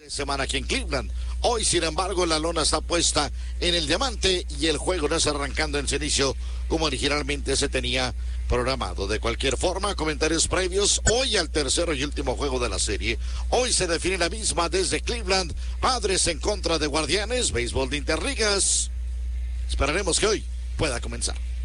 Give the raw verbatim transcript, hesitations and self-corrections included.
Semana aquí en Cleveland. Hoy, sin embargo, la lona está puesta en el diamante y el juego no está arrancando en su inicio como originalmente se tenía programado. De cualquier forma, comentarios previos hoy al tercero y último juego de la serie. Hoy se define la misma desde Cleveland. Padres en contra de Guardianes, béisbol de Interligas. Esperaremos que hoy pueda comenzar.